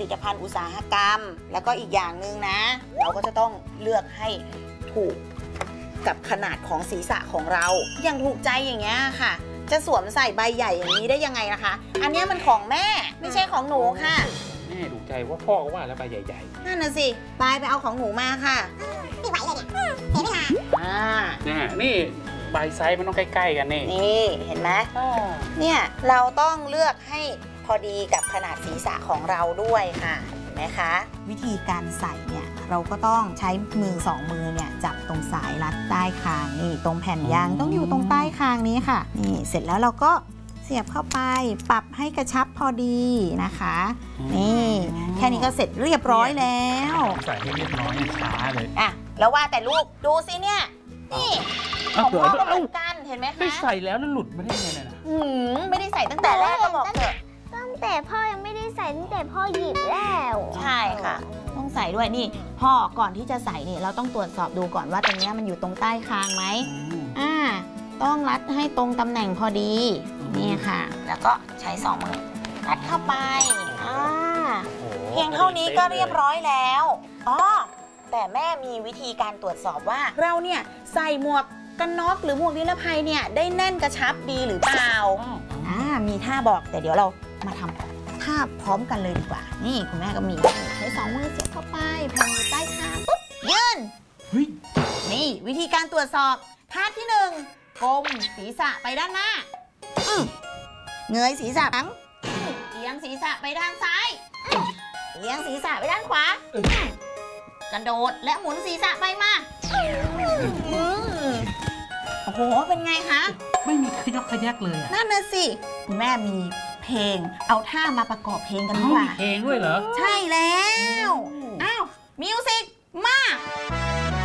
ลิตภัณฑ์อุตสาหกรรมแล้วก็อีกอย่างหนึ่งนะเราก็จะต้องเลือกให้ถูกกับขนาดของศีรษะของเราอย่างถูกใจอย่างเงี้ยค่ะจะสวมใส่ใบใหญ่อย่างนี้ได้ยังไงล่ะคะอันนี้มันของแม่ไม่ใช่ของหนูค่ะแม่ถูกใจว่าพ่อก็ว่าแล้วใบใหญ่นั่นน่ะสิไปเอาของหนูมาค่ะไม่ไหวเลยเนี่ยเสียเวลานี่ใบไซส์มันต้องใกล้ๆกันนี่เห็นไหมเนี่ยเราต้องเลือกให้พอดีกับขนาดศีรษะของเราด้วยค่ะเห็นไหมคะวิธีการใส่เนี่ยเราก็ต้องใช้มือ2 มือเนี่ยจับตรงสายรัดใต้คางนี่ตรงแผ่นยางต้องอยู่ตรงใต้คางนี้ค่ะนี่เสร็จแล้วเราก็เสียบเข้าไปปรับให้กระชับพอดีนะคะนี่แค่นี้ก็เสร็จเรียบร้อยแล้วใส่ให้เรียบร้อยช้าเลยอ่ะแล้วว่าแต่ลูกดูสิเนี่ยนี่ของพ่อก็เหมือนกันเห็นไหมคะไม่ใส่แล้วแล้วหลุดไม่ได้ไงนะไม่ได้ใส่ตั้งแต่แรกก็บอกเถอะตั้งแต่พ่อยังไม่ได้ใส่ตั้งแต่พ่อหยิบแล้วใช่ค่ะต้องใส่ด้วยนี่พ่อก่อนที่จะใส่นี่เราต้องตรวจสอบดูก่อนว่าตรงนี้มันอยู่ตรงใต้คางไหมต้องรัดให้ตรงตำแหน่งพอดีนี่ค่ะแล้วก็ใช้2 มือรัดเข้าไปเพียงเท่านี้ก็เรียบร้อยแล้วแต่แม่มีวิธีการตรวจสอบว่าเราเนี่ยใส่หมวกกันน็อกหรือหมวกนิรภัยเนี่ยได้แน่นกระชับดีหรือเปล่ามีท่าบอกแต่เดี๋ยวเรามาทำท่าพร้อมกันเลยดีกว่านี่คุณแม่ก็มีใช้2 มือเสียบเข้าไปพลังอยู่ใต้คางปุ๊บยืนนี่วิธีการตรวจสอบท่าที่1ก้มศีรษะไปด้านหน้าเงยศีรษะหลังเอียงศีรษะไปด้านซ้ายเอียงศีรษะไปด้านขวากระโดดและหมุนศีรษะไปมาโอ้โหเป็นไงคะไม่มีขยักขยักเลยนั่นน่ะสิคุณแม่มีเพลงเอาท่ามาประกอบเพลงกันดีกว่าเพลงด้วยเหรอใช่แล้ว